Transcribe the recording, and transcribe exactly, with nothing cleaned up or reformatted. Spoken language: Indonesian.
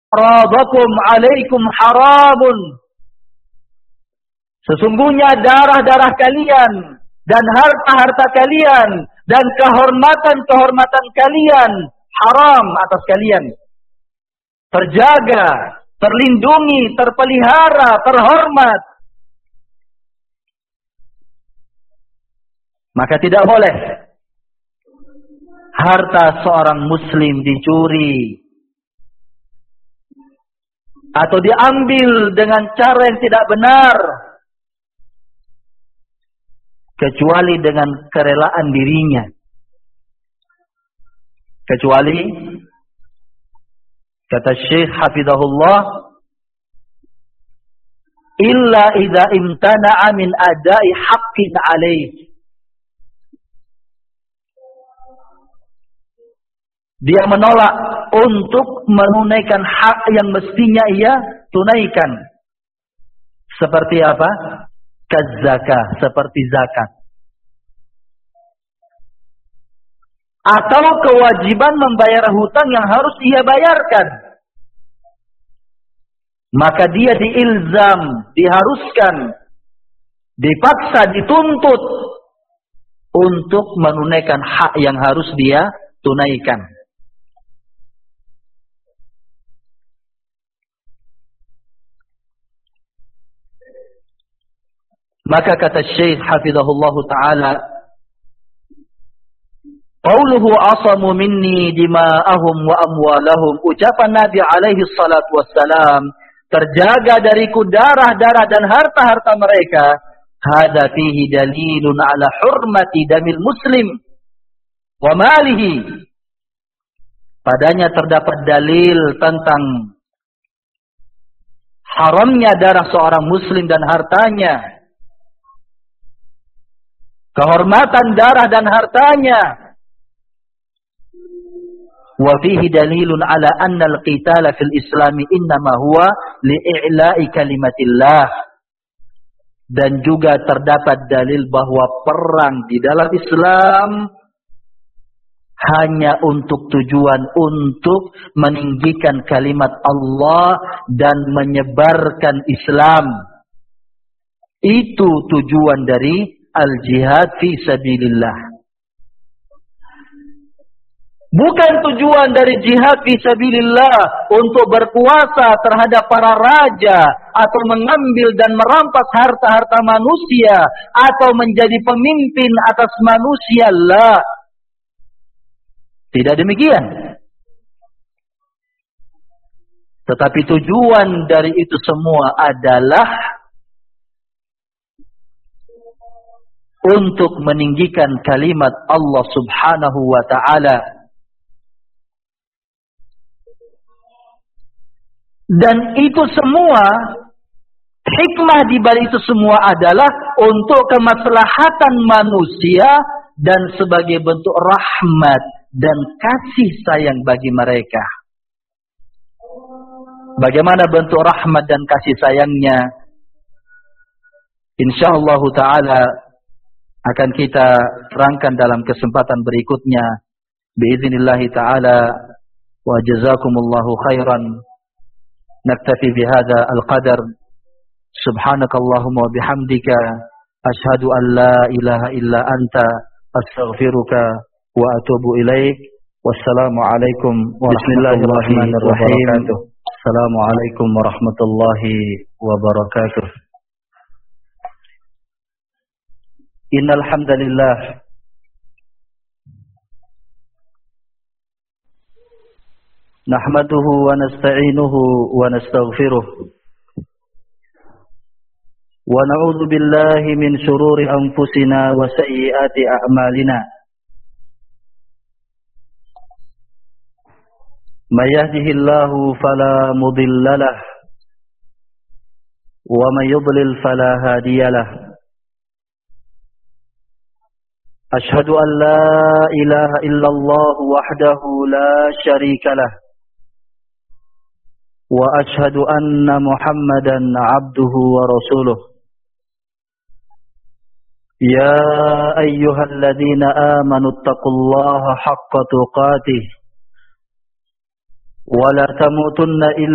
Radakum alaikum haramun. Sesungguhnya darah-darah kalian dan harta-harta kalian dan kehormatan-kehormatan kalian haram atas kalian. Terjaga, terlindungi, terpelihara, terhormat. Maka tidak boleh harta seorang muslim dicuri atau diambil dengan cara yang tidak benar, kecuali dengan kerelaan dirinya. Kecuali, kata Syekh Hafizahullah, illa idza imtana'a min ada'i haqqin alaih. Dia menolak untuk menunaikan hak yang mestinya ia tunaikan. Seperti apa? Kazakah, seperti zakat. Atau kewajiban membayar hutang yang harus ia bayarkan. Maka dia diilzam, diharuskan, dipaksa, dituntut untuk menunaikan hak yang harus dia tunaikan. Maka kata Syekh Hafizahullah Ta'ala, qauluhu asamu minni dima'ahum wa amwalahum, ucapan Nabi alaihi salatu wassalam, terjaga dariku darah-darah dan harta-harta mereka, hadza fihi dalilun ala hurmati damil muslim wa malihi. Padanya terdapat dalil tentang haramnya darah seorang muslim dan hartanya, kehormatan darah dan hartanya. Wa fihi dalilun ala anna al-qitala fil islami innama huwa li'i'la'i kalimatillah. Dan juga terdapat dalil bahwa perang di dalam Islam hanya untuk tujuan untuk meninggikan kalimat Allah dan menyebarkan Islam. Itu tujuan dari al-jihad fi sabilillah. Bukan tujuan dari jihad fi sabilillah untuk berkuasa terhadap para raja atau mengambil dan merampas harta-harta manusia atau menjadi pemimpin atas manusia. La. Tidak demikian. Tetapi tujuan dari itu semua adalah untuk meninggikan kalimat Allah Subhanahu wa ta'ala. Dan itu semua, hikmah di balik itu semua adalah untuk kemaslahatan manusia dan sebagai bentuk rahmat dan kasih sayang bagi mereka. Bagaimana bentuk rahmat dan kasih sayangnya? Insyaallah ta'ala akan kita terangkan dalam kesempatan berikutnya. Biiznillah ta'ala, wa jazakumullahu khairan. Naktafi bihadza al-qadar. Subhanakallahumma wa bihamdika asyhadu an la ilaha illa anta astaghfiruka wa atubu ilaik. Wassalamu alaikum warahmatullahi wabarakatuh. Assalamualaikum warahmatullahi wabarakatuh. Innal hamdalillah nahmaduhu wa nasta'inuhu wa nastaghfiruh wa na'udzu billahi min shururi anfusina wa sayyiati a'malina. May yahdihillahu fala mudilla lahu wa may yudlil fala hadiya lahu. Ashhadu an la ilaha illallah wahdahu la syarika lah. Wa ashhadu anna Muhammadan abduhu wa rasuluh. Ya ayyuhalladzina amanu taqullaha haqqa tuqatih wa la tamutunna illa